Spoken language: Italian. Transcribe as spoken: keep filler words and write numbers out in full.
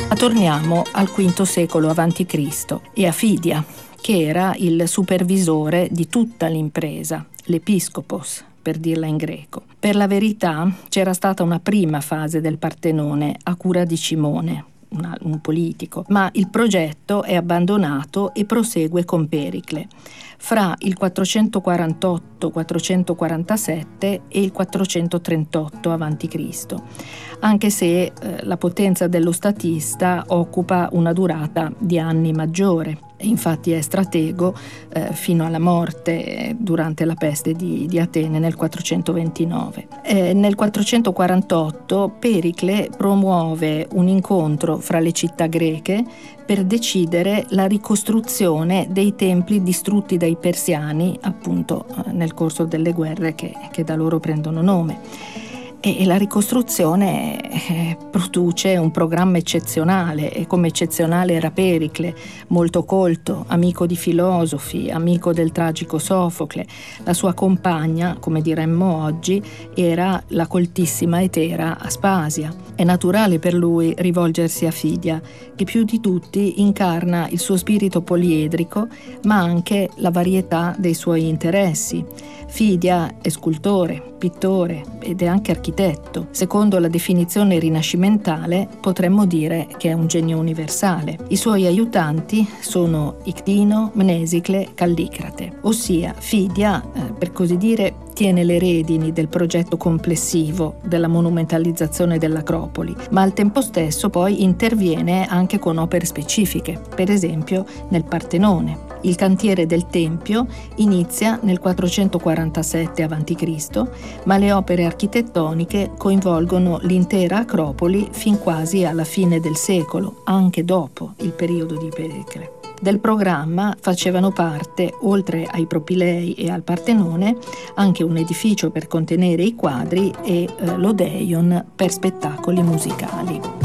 Ma torniamo al quinto secolo avanti Cristo e a Fidia, che era il supervisore di tutta l'impresa, l'episcopos, per dirla in greco. Per la verità c'era stata una prima fase del Partenone a cura di Cimone, una, un politico, ma il progetto è abbandonato e prosegue con Pericle fra il quattrocentoquarantotto quattrocentoquarantasette e il quattrocentotrentotto avanti Cristo, anche se eh, la potenza dello statista occupa una durata di anni maggiore. Infatti è stratego eh, fino alla morte durante la peste di, di Atene nel quattrocentoventinove. Eh, nel quattrocentoquarantotto Pericle promuove un incontro fra le città greche per decidere la ricostruzione dei templi distrutti dai persiani, appunto eh, nel corso delle guerre che, che da loro prendono nome. E la ricostruzione eh, produce un programma eccezionale, e come eccezionale era Pericle, molto colto, amico di filosofi, amico del tragico Sofocle. La sua compagna, come diremmo oggi, era la coltissima Etera Aspasia. È naturale per lui rivolgersi a Fidia, che più di tutti incarna il suo spirito poliedrico, ma anche la varietà dei suoi interessi. Fidia è scultore, pittore ed è anche architetto. Secondo la definizione rinascimentale potremmo dire che è un genio universale. I suoi aiutanti sono Ictino, Mnesicle, Callicrate, ossia Fidia, eh, per così dire, tiene le redini del progetto complessivo della monumentalizzazione dell'Acropoli, ma al tempo stesso poi interviene anche con opere specifiche, per esempio nel Partenone. Il cantiere del Tempio inizia nel quattrocentoquarantasette avanti Cristo, ma le opere architettoniche coinvolgono l'intera Acropoli fin quasi alla fine del secolo, anche dopo il periodo di Pericle. Del programma facevano parte, oltre ai propilei e al Partenone, anche un edificio per contenere i quadri e eh, l'Odeion per spettacoli musicali.